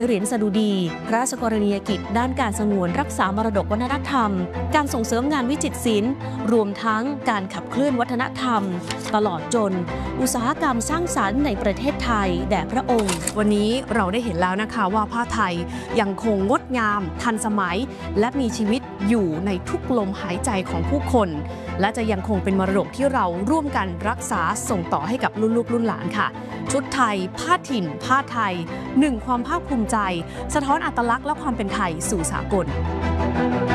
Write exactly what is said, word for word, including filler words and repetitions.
เหรียญสดุดีพระราชกรณียกิจด้านการสงวนรักษามรดกวัฒนธรรมการส่งเสริมงานวิจิตรศิลป์รวมทั้งการขับเคลื่อนวัฒนธรรมตลอดจนอุตสาหกรรมสร้างสรรค์ในประเทศไทยแด่พระองค์วันนี้เราได้เห็นแล้วนะคะว่าผ้าไทยยังคงงดงามทันสมัยและมีชีวิตอยู่ในทุกลมหายใจของผู้คนและจะยังคงเป็นมรดกที่เราร่วมกันรักษาส่งต่อให้กับรุ่นลูกรุ่นหลานค่ะชุดไทยผ้าถิ่นผ้าไทยหนึ่งความภาคภูมิใจสะท้อนอัตลักษณ์และความเป็นไทยสู่สากล